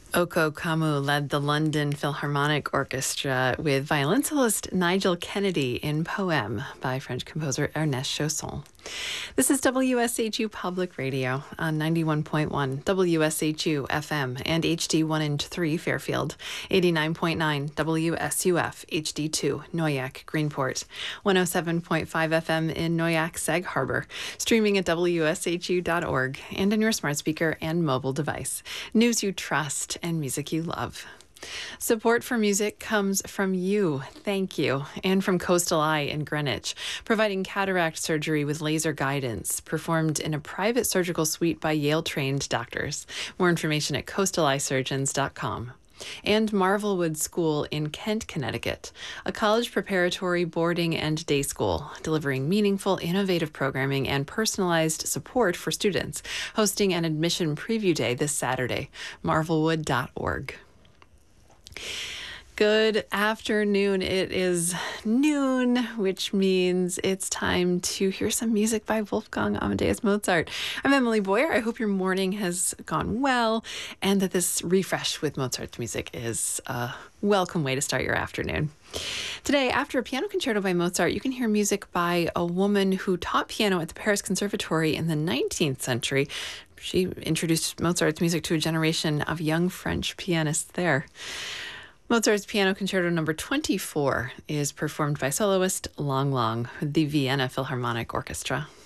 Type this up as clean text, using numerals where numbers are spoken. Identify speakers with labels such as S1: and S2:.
S1: Oko Kamu led the London Philharmonic Orchestra with violin cellist Nigel Kennedy in Poème by French composer Ernest Chausson. This is WSHU Public Radio on 91.1 WSHU FM and HD1 and 3 Fairfield, 89.9 WSUF HD2 Noyak Greenport, 107.5 FM in Noyak Sag Harbor, streaming at WSHU.org and on your smart speaker and mobile device. News you trust and music you love. Support for music comes from you, thank you, and from Coastal Eye in Greenwich, providing cataract surgery with laser guidance, performed in a private surgical suite by Yale-trained doctors. More information at coastaleyesurgeons.com. And Marvelwood School in Kent, Connecticut, a college preparatory boarding and day school, delivering meaningful, innovative programming and personalized support for students, hosting an admission preview day this Saturday, marvelwood.org. Good afternoon. It is noon, which means it's time to hear some music by Wolfgang Amadeus Mozart. I'm Emily Boyer. I hope your morning has gone well and that this refresh with Mozart's music is a welcome way to start your afternoon. Today, after a piano concerto by Mozart, you can hear music by a woman who taught piano at the Paris Conservatory in the 19th century. She introduced Mozart's music to a generation of young French pianists there. Mozart's Piano Concerto No. 24 is performed by soloist Lang Lang with the Vienna Philharmonic Orchestra.